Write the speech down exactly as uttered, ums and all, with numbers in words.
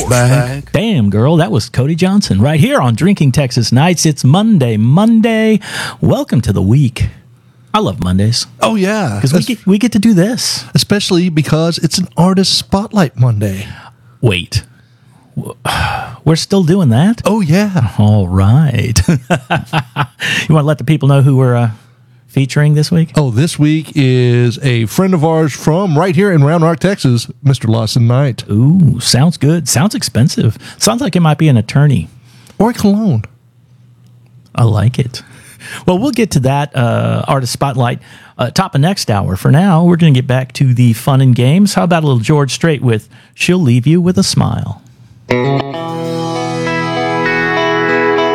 douchebag. Damn, girl, that was Cody Johnson right here on Drinking Texas Nights. It's Monday, Monday. Welcome to the week. I love Mondays Oh, yeah. because we Es- get, we get to do this. Especially because it's an Artist Spotlight Monday. Wait, we're still doing that? Oh, yeah. All right. You want to let the people know who we're uh, featuring this week? Oh, this week is a friend of ours from right here in Round Rock, Texas, Mister Lawson Knight. Ooh, sounds good. Sounds expensive. Sounds like it might be an attorney. Or a cologne. I like it. Well, we'll get to that uh, Artist Spotlight uh, top of next hour. For now, we're going to get back to the fun and games. How about a little George Strait with She'll Leave You with a Smile?